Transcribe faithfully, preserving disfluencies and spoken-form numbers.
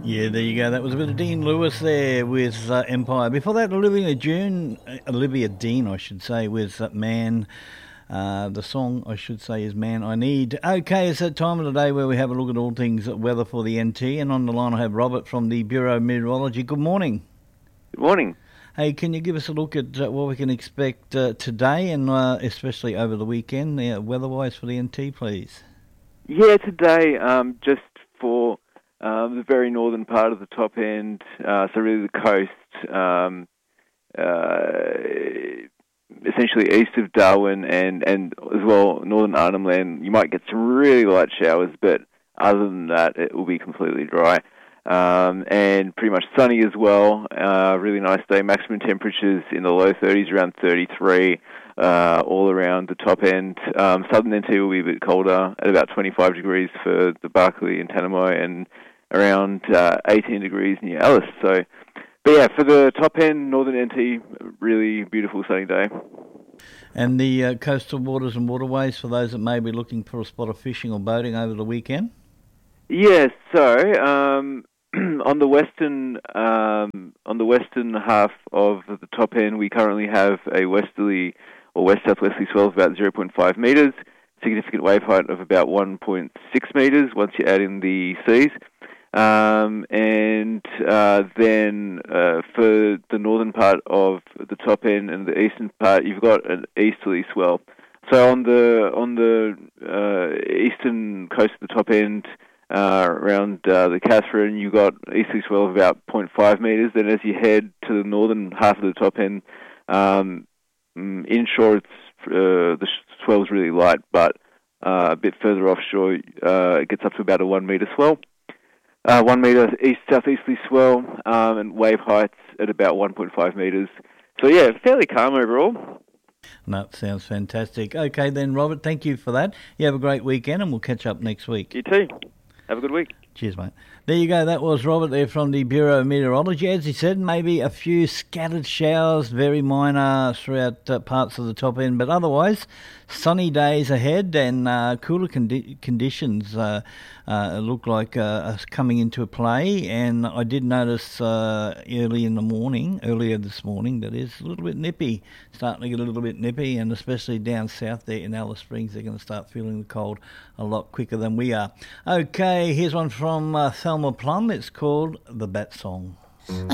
Yeah, there you go. That was a bit of Dean Lewis there with uh, Empire. Before that, Olivia June, uh, Olivia Dean, I should say, with uh, Man. Uh, the song, I should say, is Man I Need. Okay, it's that time of the day where we have a look at all things weather for the N T. And on the line I have Robert from the Bureau of Meteorology. Good morning. Good morning. Hey, can you give us a look at uh, what we can expect uh, today and uh, especially over the weekend, uh, weather-wise for the N T, please? Yeah, today, um, just for um, the very northern part of the top end, uh, so really the coast, um, uh, essentially east of Darwin and, and as well northern Arnhem Land, you might get some really light showers, but other than that, it will be completely dry. Um, and pretty much sunny as well. Uh, really nice day. Maximum temperatures in the low thirties, around thirty-three, uh, all around the top end. Um, southern N T will be a bit colder at about twenty-five degrees for the Barkly and Tanami, and around uh, eighteen degrees near Alice. So, but yeah, for the top end, northern N T, really beautiful sunny day. And the uh, coastal waters and waterways for those that may be looking for a spot of fishing or boating over the weekend? Yes, so um, on the western um, on the western half of the top end, we currently have a westerly or west southwesterly swell of about zero point five metres, significant wave height of about one point six metres once you add in the seas. Um, and uh, then uh, for the northern part of the top end and the eastern part, you've got an easterly swell. So on the on the uh, eastern coast of the top end, uh, around uh, the Katherine, you've got easterly swell of about zero point five metres. Then as you head to the northern half of the top end, um, inshore, it's, uh, the swell's really light, but uh, a bit further offshore, uh, it gets up to about a one metre swell. Uh, one metre east-southeasterly swell, um, and wave heights at about one point five metres. So, yeah, fairly calm overall. That sounds fantastic. Okay, then, Robert, thank you for that. You have a great weekend, and we'll catch up next week. You too. Have a good week. Cheers, mate. There you go. That was Robert there from the Bureau of Meteorology. As he said, maybe a few scattered showers, very minor throughout uh, parts of the top end, but otherwise sunny days ahead and uh, cooler condi- conditions uh, uh, look like uh, coming into play. And I did notice uh, early in the morning, earlier this morning, that is, a little bit nippy, starting to get a little bit nippy, and especially down south there in Alice Springs, they're going to start feeling the cold a lot quicker than we are. Okay, here's one from uh, Thelma Plum. It's called The Bat Song.